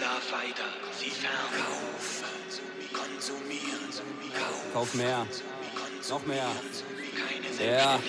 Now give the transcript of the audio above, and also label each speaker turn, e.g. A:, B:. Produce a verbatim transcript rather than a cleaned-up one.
A: schlaf weiter, sieh fern. Kauf, konsumieren,
B: Kauf mehr. Noch mehr.
A: keine
B: Ja.